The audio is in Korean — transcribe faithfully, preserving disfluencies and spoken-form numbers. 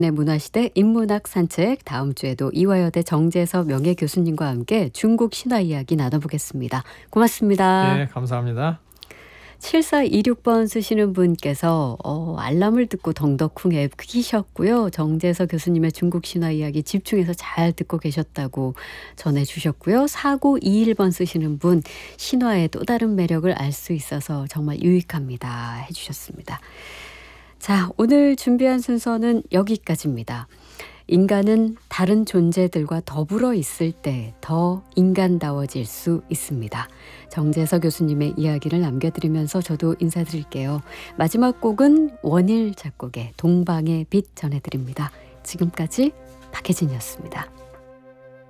네, 문화시대 인문학 산책 다음 주에도 이화여대 정재서 명예교수님과 함께 중국 신화 이야기 나눠보겠습니다. 고맙습니다. 예, 감사합니다. 칠사이육 번 쓰시는 분께서 어, 알람을 듣고 덩덕쿵 앱 키셨고요. 정재서 교수님의 중국 신화 이야기 집중해서 잘 듣고 계셨다고 전해주셨고요. 사구이일 번 쓰시는 분 신화의 또 다른 매력을 알 수 있어서 정말 유익합니다 해주셨습니다. 자, 오늘 준비한 순서는 여기까지입니다. 인간은 다른 존재들과 더불어 있을 때 더 인간다워질 수 있습니다. 정재서 교수님의 이야기를 남겨드리면서 저도 인사드릴게요. 마지막 곡은 원일 작곡의 동방의 빛 전해드립니다. 지금까지 박혜진이었습니다.